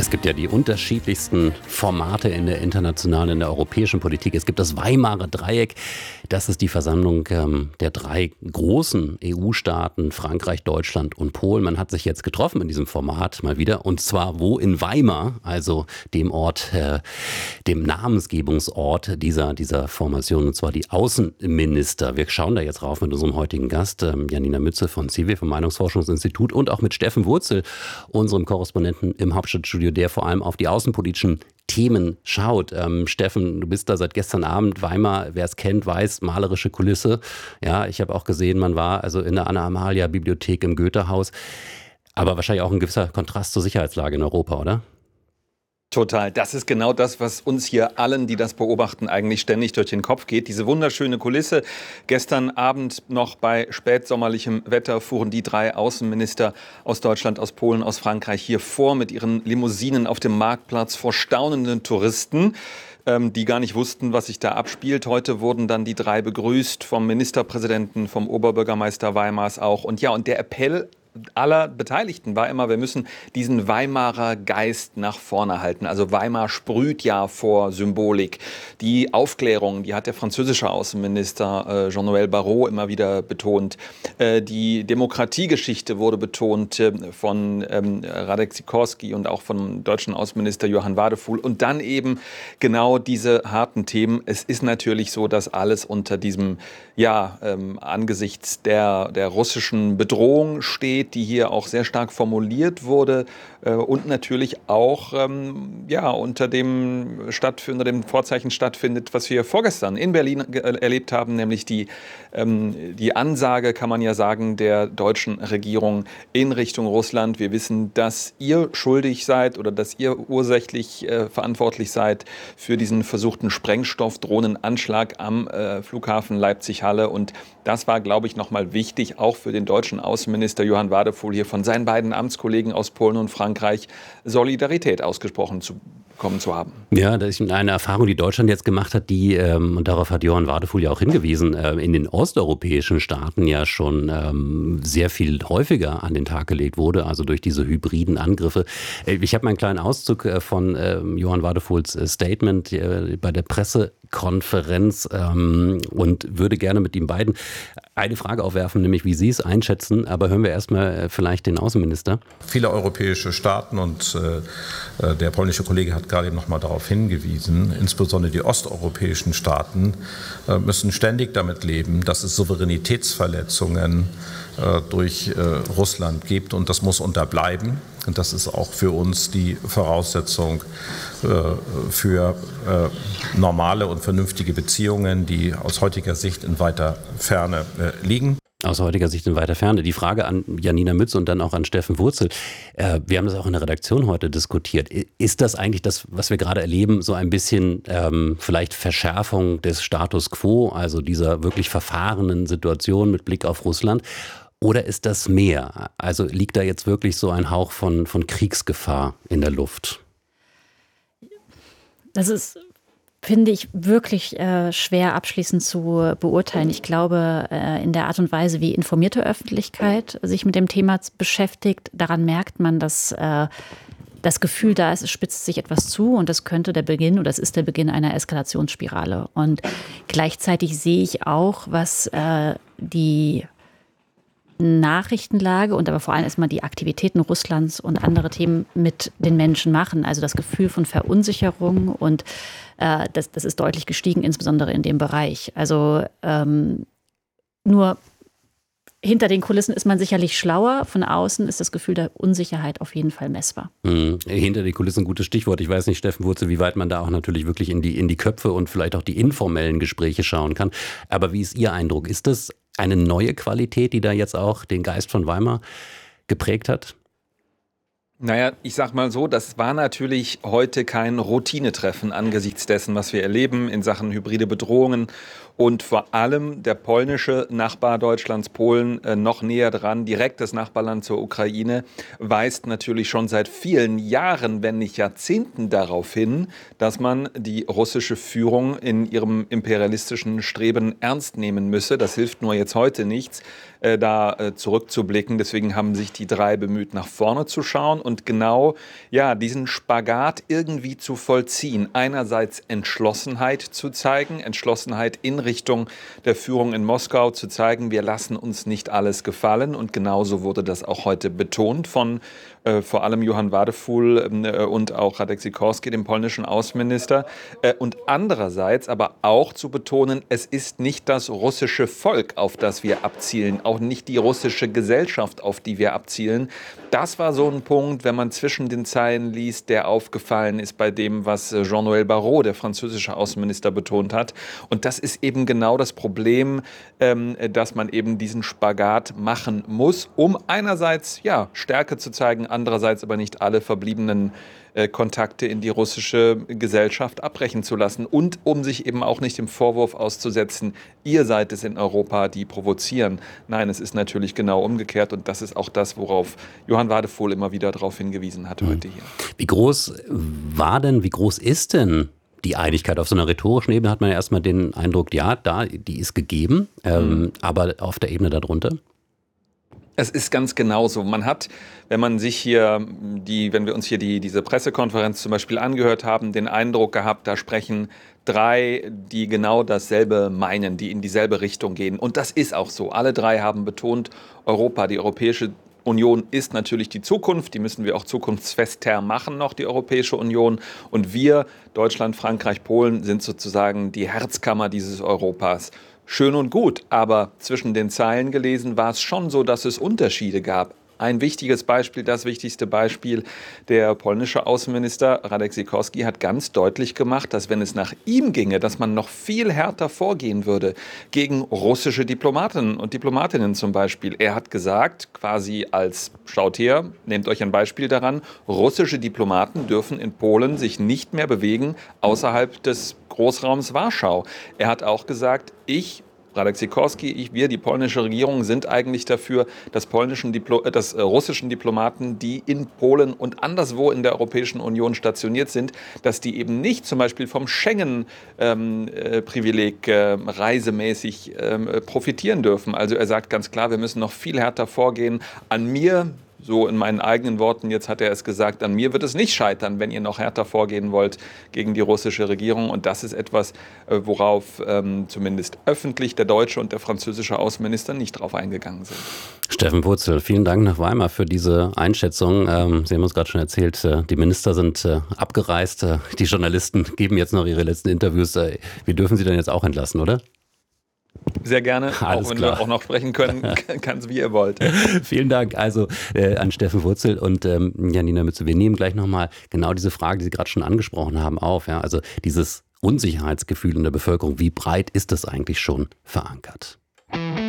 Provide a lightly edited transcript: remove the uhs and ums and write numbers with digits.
Es gibt ja die unterschiedlichsten Formate in der internationalen, in der europäischen Politik. Es gibt das Weimarer Dreieck. Das ist die Versammlung der drei großen EU-Staaten, Frankreich, Deutschland und Polen. Man hat sich jetzt getroffen in diesem Format mal wieder. Und zwar wo? In Weimar, also dem Ort, dem Namensgebungsort dieser Formation. Und zwar die Außenminister. Wir schauen da jetzt rauf mit unserem heutigen Gast, Janina Mütze von CIVI, vom Meinungsforschungsinstitut, und auch mit Steffen Wurzel, unserem Korrespondenten im Hauptstadtstudio, der vor allem auf die außenpolitischen Themen schaut. Steffen, du bist da seit gestern Abend. Weimar, wer es kennt, weiß, malerische Kulisse. Ja, ich habe auch gesehen, man war also in der Anna-Amalia-Bibliothek im Goethehaus. Aber wahrscheinlich auch ein gewisser Kontrast zur Sicherheitslage in Europa, oder? Total. Das ist genau das, was uns hier allen, die das beobachten, eigentlich ständig durch den Kopf geht. Diese wunderschöne Kulisse. Gestern Abend noch bei spätsommerlichem Wetter fuhren die drei Außenminister aus Deutschland, aus Polen, aus Frankreich hier vor mit ihren Limousinen auf dem Marktplatz vor staunenden Touristen, die gar nicht wussten, was sich da abspielt. Heute wurden dann die drei begrüßt vom Ministerpräsidenten, vom Oberbürgermeister Weimars auch. Und ja, und der Appell aller Beteiligten war immer, wir müssen diesen Weimarer Geist nach vorne halten. Also Weimar sprüht ja vor Symbolik. Die Aufklärung, die hat der französische Außenminister Jean-Noël Barrot immer wieder betont. Die Demokratiegeschichte wurde betont von Radek Sikorski und auch vom deutschen Außenminister Johann Wadefuhl. Und dann eben genau diese harten Themen. Es ist natürlich so, dass alles unter diesem, angesichts der russischen Bedrohung steht, die hier auch sehr stark formuliert wurde und natürlich auch unter dem Vorzeichen stattfindet, was wir vorgestern in Berlin erlebt haben, nämlich die Ansage, kann man ja sagen, der deutschen Regierung in Richtung Russland. Wir wissen, dass ihr schuldig seid oder dass ihr ursächlich verantwortlich seid für diesen versuchten Sprengstoffdrohnenanschlag am Flughafen Leipzig-Halle. Und das war, glaube ich, nochmal wichtig, auch für den deutschen Außenminister Johann Wadefuhl hier von seinen beiden Amtskollegen aus Polen und Frankreich Solidarität ausgesprochen zu haben. Ja, das ist eine Erfahrung, die Deutschland jetzt gemacht hat, die, und darauf hat Johann Wadefuhl ja auch hingewiesen, in den osteuropäischen Staaten ja schon sehr viel häufiger an den Tag gelegt wurde, also durch diese hybriden Angriffe. Ich habe mal einen kleinen Auszug von Johann Wadefuhls Statement bei der Pressekonferenz und würde gerne mit ihm beiden eine Frage aufwerfen, nämlich wie Sie es einschätzen. Aber hören wir erstmal vielleicht den Außenminister. Viele europäische Staaten und der polnische Kollege hat gerade noch mal darauf hingewiesen, insbesondere die osteuropäischen Staaten müssen ständig damit leben, dass es Souveränitätsverletzungen durch Russland gibt, und das muss unterbleiben. Und das ist auch für uns die Voraussetzung für normale und vernünftige Beziehungen, die aus heutiger Sicht in weiter Ferne liegen. Aus heutiger Sicht in weiter Ferne. Die Frage an Janina Mütze und dann auch an Steffen Wurzel. Wir haben das auch in der Redaktion heute diskutiert. Ist das eigentlich das, was wir gerade erleben, so ein bisschen vielleicht Verschärfung des Status quo, also dieser wirklich verfahrenen Situation mit Blick auf Russland? Oder ist das mehr? Also liegt da jetzt wirklich so ein Hauch von Kriegsgefahr in der Luft? Das ist, finde ich, wirklich schwer abschließend zu beurteilen. Ich glaube, in der Art und Weise, wie informierte Öffentlichkeit sich mit dem Thema beschäftigt, daran merkt man, dass das Gefühl da ist, es spitzt sich etwas zu, und das könnte der Beginn oder es ist der Beginn einer Eskalationsspirale. Und gleichzeitig sehe ich auch, was die Nachrichtenlage und aber vor allem erstmal die Aktivitäten Russlands und andere Themen mit den Menschen machen. Also das Gefühl von Verunsicherung, und das ist deutlich gestiegen, insbesondere in dem Bereich. Also nur hinter den Kulissen ist man sicherlich schlauer. Von außen ist das Gefühl der Unsicherheit auf jeden Fall messbar. Hinter den Kulissen, gutes Stichwort. Ich weiß nicht, Steffen Wurzel, wie weit man da auch natürlich wirklich in die Köpfe und vielleicht auch die informellen Gespräche schauen kann. Aber wie ist Ihr Eindruck? Ist das eine neue Qualität, die da jetzt auch den Geist von Weimar geprägt hat? Naja, ich sag mal so, das war natürlich heute kein Routinetreffen angesichts dessen, was wir erleben in Sachen hybride Bedrohungen. Und vor allem der polnische Nachbar Deutschlands, Polen, noch näher dran, direkt das Nachbarland zur Ukraine, weist natürlich schon seit vielen Jahren, wenn nicht Jahrzehnten darauf hin, dass man die russische Führung in ihrem imperialistischen Streben ernst nehmen müsse. Das hilft nur jetzt heute nichts. zurückzublicken. Deswegen haben sich die drei bemüht, nach vorne zu schauen und genau diesen Spagat irgendwie zu vollziehen. Einerseits Entschlossenheit zu zeigen, Entschlossenheit in Richtung der Führung in Moskau zu zeigen, wir lassen uns nicht alles gefallen. Und genauso wurde das auch heute betont von vor allem Johann Wadefuhl und auch Radek Sikorski, dem polnischen Außenminister. Und andererseits aber auch zu betonen, es ist nicht das russische Volk, auf das wir abzielen, auch nicht die russische Gesellschaft, auf die wir abzielen. Das war so ein Punkt, wenn man zwischen den Zeilen liest, der aufgefallen ist bei dem, was Jean-Noël Barrot, der französische Außenminister, betont hat. Und das ist eben genau das Problem, dass man eben diesen Spagat machen muss, um einerseits Stärke zu zeigen, andererseits aber nicht alle verbliebenen Kontakte in die russische Gesellschaft abbrechen zu lassen und um sich eben auch nicht dem Vorwurf auszusetzen, ihr seid es in Europa, die provozieren. Nein, es ist natürlich genau umgekehrt und das ist auch das, worauf Johann Wadefuhl immer wieder darauf hingewiesen hat heute hier. Wie groß ist denn die Einigkeit? Auf so einer rhetorischen Ebene hat man ja erstmal den Eindruck, die ist gegeben, aber auf der Ebene darunter? Es ist ganz genauso. Man hat, wenn wir uns hier diese Pressekonferenz zum Beispiel angehört haben, den Eindruck gehabt, da sprechen drei, die genau dasselbe meinen, die in dieselbe Richtung gehen. Und das ist auch so. Alle drei haben betont, Europa, die Europäische Union ist natürlich die Zukunft, die müssen wir auch zukunftsfester machen noch, die Europäische Union. Und wir, Deutschland, Frankreich, Polen, sind sozusagen die Herzkammer dieses Europas. Schön und gut, aber zwischen den Zeilen gelesen war es schon so, dass es Unterschiede gab. Ein wichtiges Beispiel, das wichtigste Beispiel, der polnische Außenminister Radek Sikorski hat ganz deutlich gemacht, dass wenn es nach ihm ginge, dass man noch viel härter vorgehen würde gegen russische Diplomaten und Diplomatinnen zum Beispiel. Er hat gesagt, quasi schaut her, nehmt euch ein Beispiel daran, russische Diplomaten dürfen in Polen sich nicht mehr bewegen außerhalb des Großraums Warschau. Er hat auch gesagt, Radek Sikorski, wir, die polnische Regierung, sind eigentlich dafür, dass russischen Diplomaten, die in Polen und anderswo in der Europäischen Union stationiert sind, dass die eben nicht zum Beispiel vom Schengen-Privileg reisemäßig profitieren dürfen. Also er sagt ganz klar, wir müssen noch viel härter vorgehen. An mir, so in meinen eigenen Worten, jetzt hat er es gesagt, an mir wird es nicht scheitern, wenn ihr noch härter vorgehen wollt gegen die russische Regierung. Und das ist etwas, worauf zumindest öffentlich der deutsche und der französische Außenminister nicht drauf eingegangen sind. Steffen Purzel, vielen Dank nach Weimar für diese Einschätzung. Sie haben uns gerade schon erzählt, die Minister sind abgereist. Die Journalisten geben jetzt noch ihre letzten Interviews. Wir dürfen sie dann jetzt auch entlassen, oder? Sehr gerne, Alles auch wenn klar. wir auch noch sprechen können, ganz wie ihr wollt. Vielen Dank also an Steffen Purzel und Janina Mütze. Wir nehmen gleich nochmal genau diese Frage, die Sie gerade schon angesprochen haben, auf. Ja? Also dieses Unsicherheitsgefühl in der Bevölkerung, wie breit ist das eigentlich schon verankert?